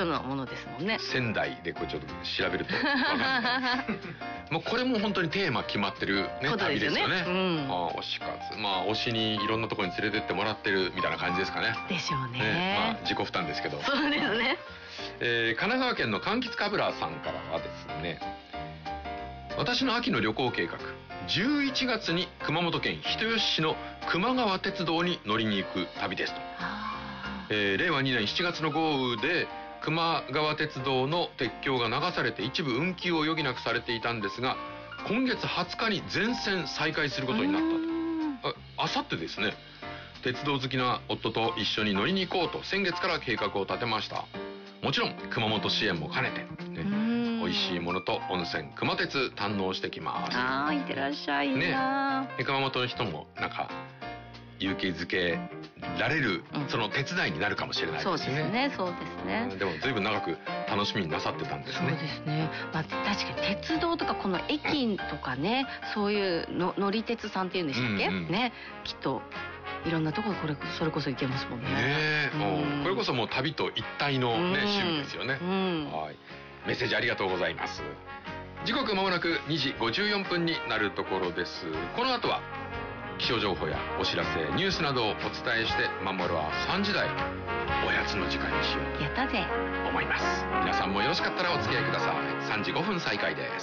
なものですもんね。 仙台でこうちょっと調べると分かんない。もうこれも本当にテーマ決まってるね、旅ですよね。推し活、推しにいろんなところに連れてってもらってるみたいな感じですかね。 でしょうね。 自己負担ですけど。 そうですね。 神奈川県の柑橘かぶらさんからはですね、私の秋の旅行計画、11月に熊本県人吉市の球磨川鉄道に乗りに行く旅ですと。令和2年7月の豪雨で球磨川鉄道の鉄橋が流されて一部運休を余儀なくされていたんですが、今月20日に全線再開することになったと。あさってですね、鉄道好きな夫と一緒に乗りに行こうと先月から計画を立てました。もちろん熊本支援も兼ねて、ね、美味しいものと温泉、熊鉄堪能してきます。 いってらっしゃいな。 熊本の人もなんか勇気づけられる、その手伝いになるかもしれないですね。 そうですね。 でも随分長く楽しみになさってたんですね。 そうですね。確かに鉄道とかこの駅とかね、そういうの乗り鉄さんっていうんでしたっけ、ね、きっといろんなところそれこそ行けますもんね。 これこそもう旅と一体のね、趣味ですよね。はい。メッセージありがとうございます。時刻まもなく2時54分になるところです。この後は気象情報やお知らせ、ニュースなどをお伝えして、まもるは3時台おやつの時間にしようとやったぜ思います。皆さんもよろしかったらお付き合いください。3時5分再開です。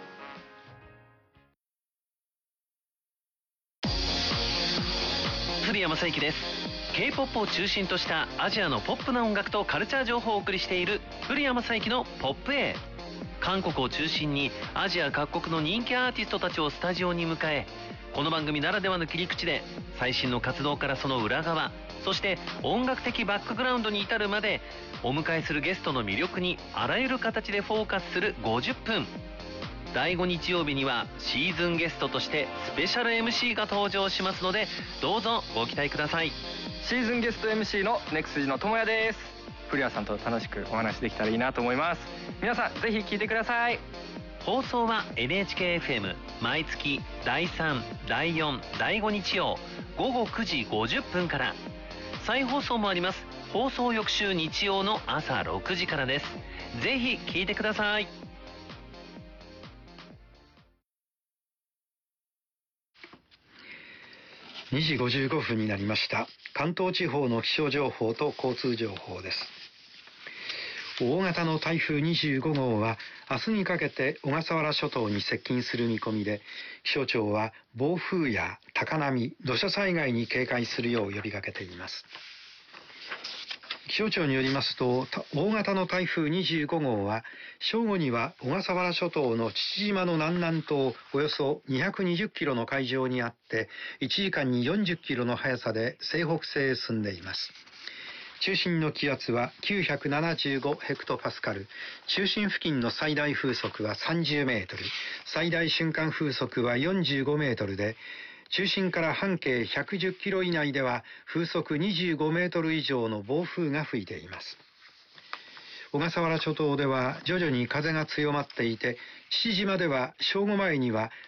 古谷正之です。 K-POP を中心としたアジアのポップな音楽とカルチャー情報をお送りしている古谷正之のポップ A。 韓国を中心にアジア各国の人気アーティストたちをスタジオに迎え、この番組ならではの切り口で最新の活動からその裏側、そして音楽的バックグラウンドに至るまでお迎えするゲストの魅力にあらゆる形でフォーカスする50分。第5日曜日にはシーズンゲストとしてスペシャル MC が登場しますので、どうぞご期待ください。 シーズンゲスト MC のネクスジのともやです。古谷さんと楽しくお話できたらいいなと思います。皆さんぜひ聞いてください。 放送は NHK-FM 毎月第3、第4、第5日曜午後9時50分から。再放送もあります。放送翌週日曜の朝6時からです。ぜひ聞いてください。 2時55分になりました。関東地方の気象情報と交通情報です。大型の台風25号は明日にかけて小笠原諸島に接近する見込みで、気象庁は暴風や高波、土砂災害に警戒するよう呼びかけています。気象庁によりますと、大型の台風25号は正午には小笠原諸島の父島の南南東およそ220キロの海上にあって、1時間に40キロの速さで西北西へ進んでいます。中心の気圧は975ヘクトパスカル、中心付近の最大風速は30メートル、最大瞬間風速は45メートルで、中心から半径110キロ以内では風速25メートル以上の暴風が吹いています。小笠原諸島では徐々に風が強まっていて、父島では正午前には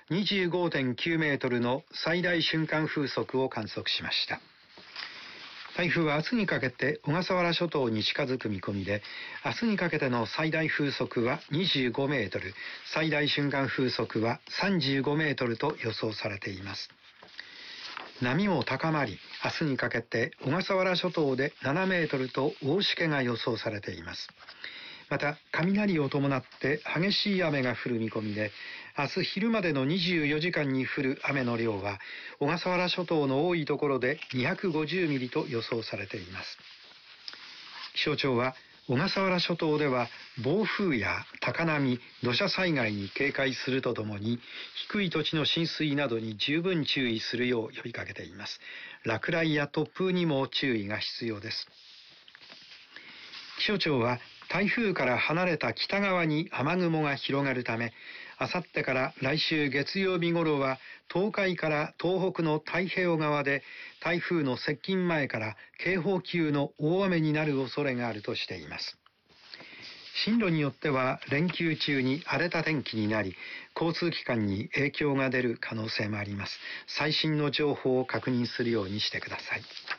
25.9 メートルの最大瞬間風速を観測しました。台風は明日にかけて小笠原諸島に近づく見込みで、明日にかけての最大風速は25メートル、最大瞬間風速は35メートルと予想されています。波も高まり、明日にかけて小笠原諸島で7メートルと大しけが予想されています。また、雷を伴って激しい雨が降る見込みで、明日昼までの24時間に降る雨の量は、小笠原諸島の多いところで250ミリと予想されています。気象庁は、小笠原諸島では暴風や高波、土砂災害に警戒するとともに、低い土地の浸水などに十分注意するよう呼びかけています。落雷や突風にも注意が必要です。気象庁は台風から離れた北側に雨雲が広がるため、あさってから来週月曜日頃は東海から東北の太平洋側で台風の接近前から警報級の大雨になる恐れがあるとしています。進路によっては連休中に荒れた天気になり、交通機関に影響が出る可能性もあります。最新の情報を確認するようにしてください。